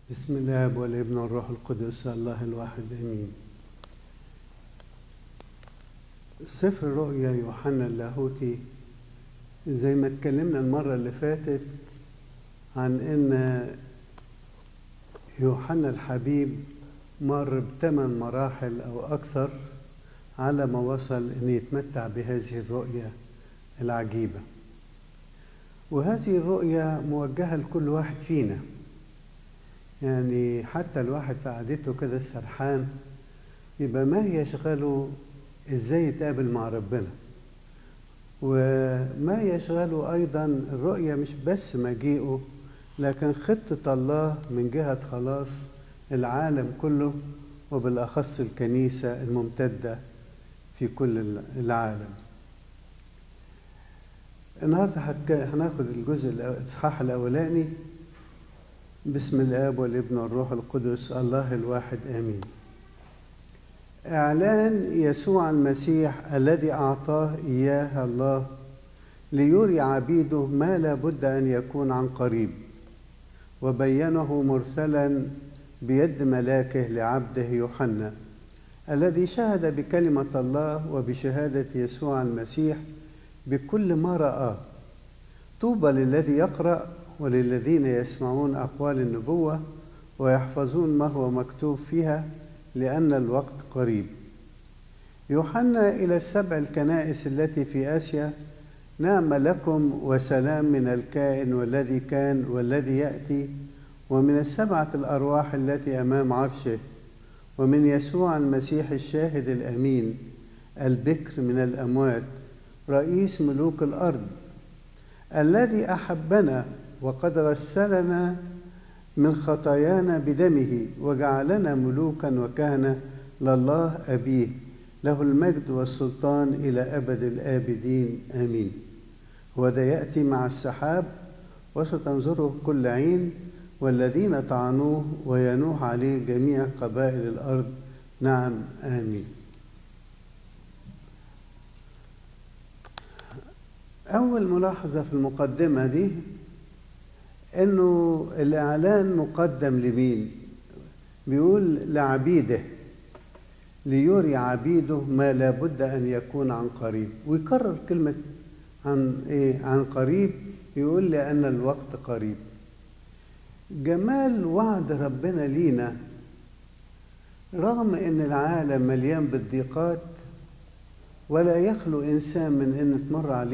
بسم الله والابن والروح القدس الله الواحد امين. سفر رؤيا يوحنا اللاهوتي زي ما اتكلمنا المرة اللي فاتت عن ان يوحنا الحبيب مر ب8 مراحل او اكثر على ما وصل ان يتمتع بهذه الرؤيا العجيبة. وهذه الرؤيا موجهة لكل واحد فينا، يعني حتى الواحد في قعدته كده سرحان يبقى ما يشغله ازاي يتقابل مع ربنا، وما يشغله ايضا الرؤية مش بس مجيئه لكن خطة الله من جهة خلاص العالم كله وبالأخص الكنيسة الممتدة في كل العالم. النهارده هناخد الجزء الإصحاح الأولاني. بسم الآب والابن والروح القدس الله الواحد آمين. إعلان يسوع المسيح الذي أعطاه إياه الله ليري عبيده ما لا بد أن يكون عن قريب، وبينه مرسلا بيد ملاكه لعبده يوحنا الذي شهد بكلمة الله وبشهادة يسوع المسيح بكل ما رآه. طوبى للذي يقرأ وللذين يسمعون أقوال النبوة ويحفظون ما هو مكتوب فيها لأن الوقت قريب. يوحنا إلى 7 الكنائس التي في آسيا: نعم لكم وسلام من الكائن والذي كان والذي يأتي، ومن 7 الأرواح التي أمام عرشه، ومن يسوع المسيح الشاهد الأمين البكر من الأموات رئيس ملوك الأرض، الذي أحبنا وقد غسلنا من خطايانا بدمه وجعلنا ملوكا وكهنة لله أبيه، له المجد والسلطان إلى أبد الآبدين آمين. وذا يأتي مع السحاب وستنظره كل عين، والذين طعنوه وينوح عليه جميع قبائل الأرض. نعم آمين. أول ملاحظة في المقدمة دي إنه الإعلان مقدم لمين؟ بيقول لعبيده، ليري عبيده ما لا بد أن يكون عن قريب. ويكرر كلمة عن إيه؟ عن قريب. يقول لأن الوقت قريب. جمال وعد ربنا لينا رغم إن العالم مليان بالضيقات ولا يخلو إنسان من إن تمر عليه